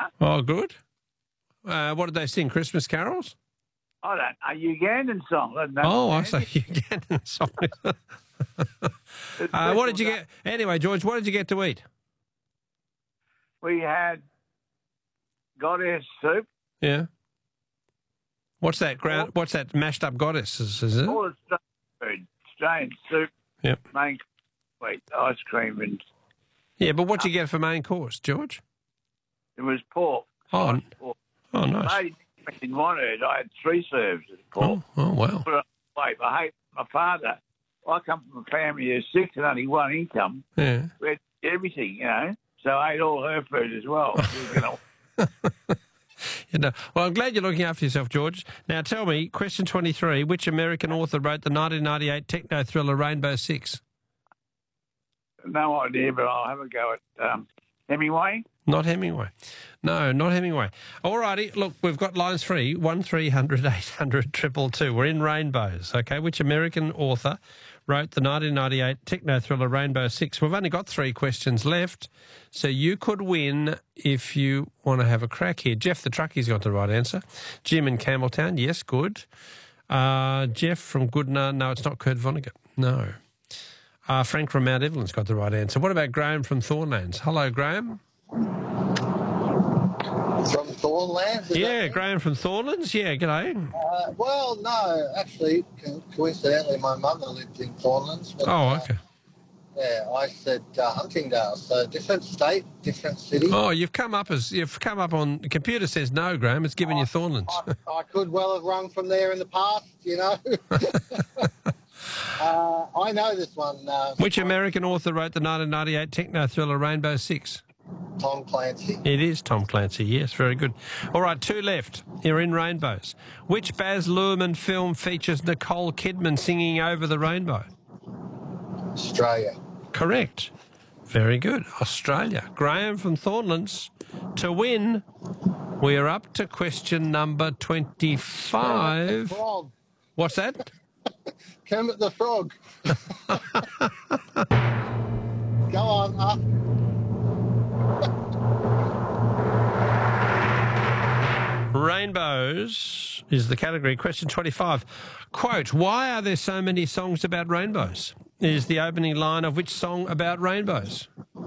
Oh, good. What did they sing? Christmas carols? I don't know. Ugandan song. I say Ugandan song. What did you get? Anyway, George, what did you get to eat? We had goddess soup. Yeah. What's that What's that mashed up goddess? Is it? All the food, Australian soup. Yep. Main wheat, ice cream, and yeah. But what did you get for main course, George? it was pork. Oh, Pork. oh, nice. I didn't want it. I had 3 serves of pork. Oh, wow. Put it away. I hate my father. I come from a family of 6 and only 1 income. Yeah. We had everything, you know. So I ate all her food as well. Well, I'm glad you're looking after yourself, George. Now, tell me, question 23, which American author wrote the 1998 techno thriller Rainbow Six? No idea, but I'll have a go at Hemingway. Not Hemingway. No, not Hemingway. All righty. Look, we've got lines free, 1300 800 222. We're in Rainbows, okay? Which American author wrote the 1998 techno thriller Rainbow Six? We've only got 3 questions left, so you could win if you want to have a crack here. Jeff the Truckie's got the right answer. Jim in Campbelltown, yes, good. Jeff from Goodna, no, it's not Kurt Vonnegut. No. Frank from Mount Evelyn's got the right answer. What about Graham from Thornlands? Hello, Graham. From Thornlands? Yeah, Graham from Thornlands. Yeah, g'day. Well, no, actually, coincidentally, my mother lived in Thornlands. But, Okay. Yeah, I said Huntingdale, so different state, different city. Oh, you've come up on. The computer says no, Graham. It's given you Thornlands. I could well have rung from there in the past, you know. I know this one. Which American author wrote the 1998 techno thriller Rainbow Six? Tom Clancy. It is Tom Clancy, yes, very good. All right, 2 left. You're in Rainbows. Which Baz Luhrmann film features Nicole Kidman singing Over the Rainbow? Australia. Correct. Very good. Australia. Graham from Thornlands. To win, we're up to question number 25. Frog. What's that? Kermit the Frog. Go on, up. Rainbows is the category. Question 25. Quote, why are there so many songs about rainbows? Is the opening line of which song about rainbows?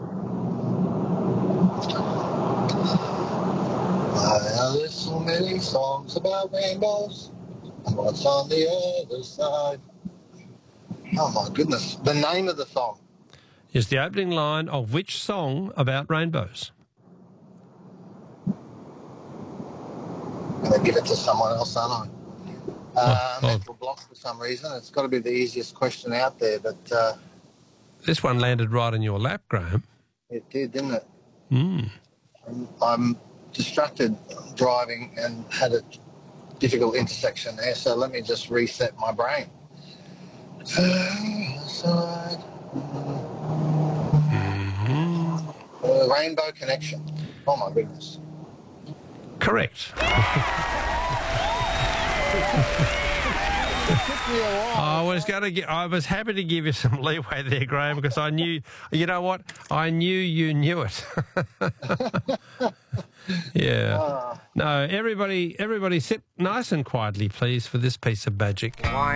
Why are there so many songs about rainbows? And what's on the other side? Oh, my goodness. The name of the song. Is the opening line of which song about rainbows? I'm going to give it to someone else, aren't I? Mental block for some reason. It's got to be the easiest question out there, but... this one landed right in your lap, Graham. It did, didn't it? Mm. I'm distracted driving and had a difficult intersection there, so let me just reset my brain. Rainbow Connection. Oh, my goodness. Correct. I was happy to give you some leeway there, Graham, because I knew, you know what? I knew you knew it. Yeah. No, everybody sit nice and quietly, please, for this piece of magic.